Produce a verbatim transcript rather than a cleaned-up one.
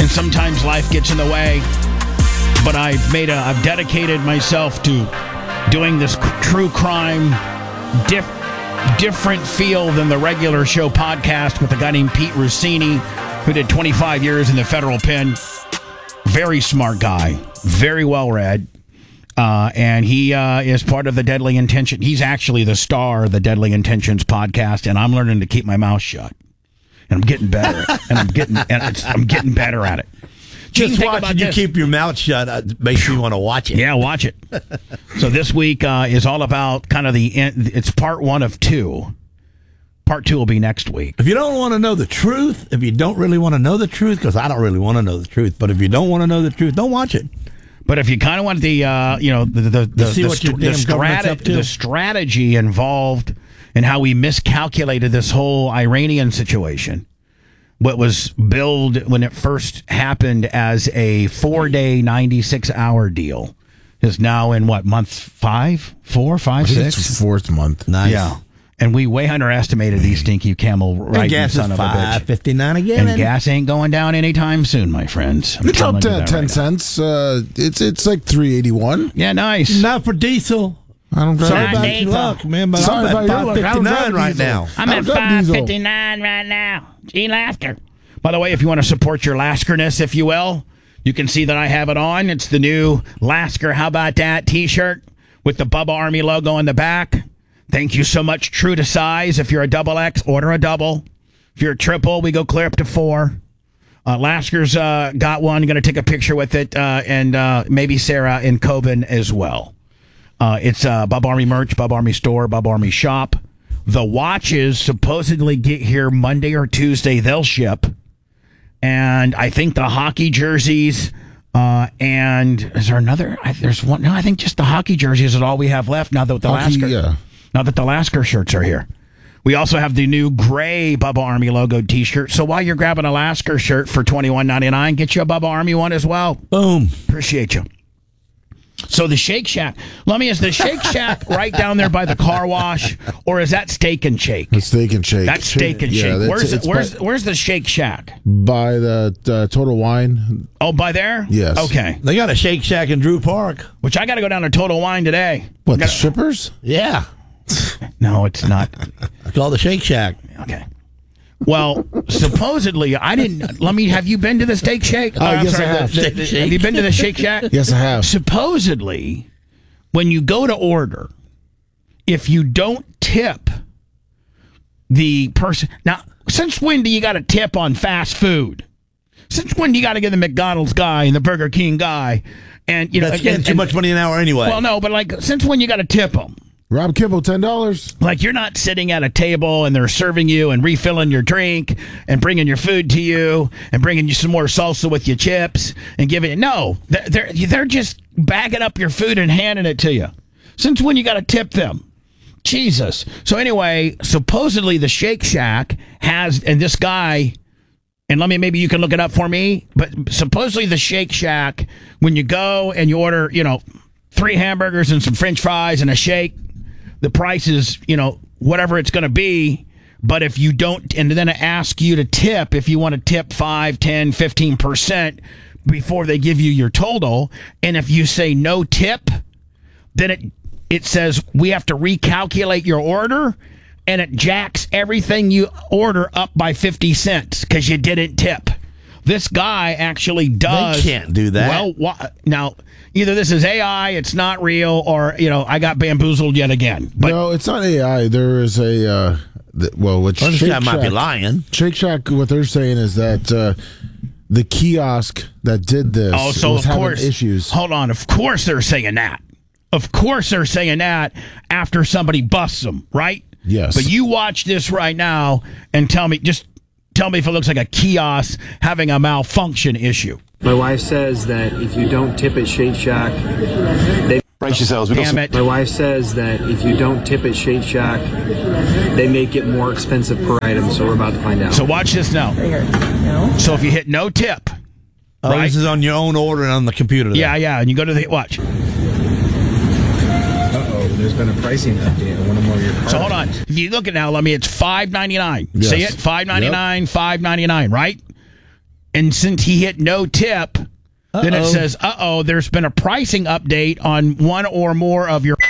and sometimes life gets in the way. But I've made a, I've dedicated myself to doing this true crime, diff, different feel than the regular show podcast with a guy named Pete Rossini, who did twenty-five years in the federal pen. Very smart guy, very well read. Uh, and he uh, is part of the Deadly Intention. He's actually the star of the Deadly Intentions podcast, and I'm learning to keep my mouth shut. And I'm getting better. and I'm getting and it's, I'm getting better at it. Gene, Just watching you this. Keep your mouth shut uh, makes me want to watch it. Yeah, watch it. So this week uh, is all about kind of the. It's part one of two. Part two will be next week. If you don't want to know the truth, if you don't really want to know the truth, because I don't really want to know the truth, but if you don't want to know the truth, don't watch it. But if you kind of want the, uh, you know, the the the, the, see the, what your the, damn strate- up to. the strategy involved in how we miscalculated this whole Iranian situation, what was billed when it first happened as a four-day, ninety-six hour deal, is now in what, month five, four, five, I think six? It's fourth month. Nice. Yeah. And we way underestimated these stinky camel riding and gas son is of a bitch. five fifty-nine again. And and gas ain't going down anytime soon, my friends. I'm It's up telling you to that ten right now. cents. Uh, it's it's like three eighty one. Yeah, nice. Not for diesel. I don't Sorry Not about diesel. your luck, man, but Sorry I'm about at your luck. I five don't drive fifty-nine right diesel. now. I'm I at don't drive five diesel. fifty-nine right now. Gene Lasker. By the way, if you want to support your Laskerness, if you will, you can see that I have it on. It's the new Lasker How About That t-shirt with the Bubba Army logo on the back. Thank you so much. True to size. If you're a double X, order a double. If you're a triple, we go clear up to four. Uh, Lasker's uh, got one. Going to take a picture with it, uh, and uh, maybe Sarah and Coben as well. Uh, it's uh, Bub Army merch, Bub Army store, Bub Army shop. The watches supposedly get here Monday or Tuesday. They'll ship. And I think the hockey jerseys, uh, and is there another? I, there's one. No, I think just the hockey jerseys is all we have left now that the Hockey, Lasker, yeah. now that the Lasker shirts are here. We also have the new gray Bubba Army logo T-shirt. So while you're grabbing a Lasker shirt for twenty-one ninety-nine, get you a Bubba Army one as well. Boom. Appreciate you. So the Shake Shack. Let me, is the Shake Shack right down there by the car wash, or is that Steak and Shake? It's Steak and Shake. That's Steak and Yeah, Shake. that's- Where's it's where's by, where's the Shake Shack? by the uh, Total Wine? Oh, by there? Yes. Okay. They got a Shake Shack in Drew Park. Which I got to go down to Total Wine today. What, I the gotta- strippers? Yeah. No, it's not. It's called the Shake Shack. Okay. Well, supposedly, I didn't. Let me. Have you been to the Steak Shake? Oh, I'm yes, I have. the- the- the- have you been to the Shake Shack? Yes, I have. Supposedly, when you go to order, if you don't tip the person. Now, since when do you got to tip on fast food? Since when do you got to give the McDonald's guy and the Burger King guy? And, you know, That's and- getting too and- much money an hour anyway. Well, no, but like, since when you got to tip them? Rob Kibble, ten dollars. Like, you're not sitting at a table and they're serving you and refilling your drink and bringing your food to you and bringing you some more salsa with your chips and giving it. No, they're, they're, they're just bagging up your food and handing it to you. Since when you got to tip them? Jesus. So anyway, supposedly the Shake Shack has, and this guy, and let me, maybe you can look it up for me, but supposedly the Shake Shack, when you go and you order, you know, three hamburgers and some French fries and a shake, the price is, you know, whatever it's going to be. But if you don't, and then ask you to tip, if you want to tip five, ten, fifteen percent before they give you your total. And if you say no tip, then it, it says we have to recalculate your order, and it jacks everything you order up by fifty cents because you didn't tip. This guy actually does. They can't do that. Well, wha- now, either this is A I, it's not real, or, you know, I got bamboozled yet again. But No, it's not A I. There is a, uh, th- well, what Well, this Shake guy might be Shack- lying. Shake Shack, what they're saying is that uh, the kiosk that did this oh, so was of having course, issues. hold on, of course they're saying that. Of course they're saying that after somebody busts them, right? Yes. But you watch this right now and tell me, just tell me if it looks like a kiosk having a malfunction issue. My wife says that if you don't tip at Shake Shack, they Brace yourselves. We got Damn some- it. My wife says that if you don't tip at Shake Shack, they make it more expensive per item, so we're about to find out. So watch this now. So if you hit no tip, Oh, right? this is on your own order and on the computer. there. Yeah, yeah, and you go to the, watch. Uh-oh, there's been a pricing update on one or more of your cards. So hold on. If you look at now, let me, it's five ninety-nine. Yes. See it? five ninety-nine, five ninety-nine, right? and since he hit no tip, then it Uh-oh. says, uh oh, there's been a pricing update on one or more of your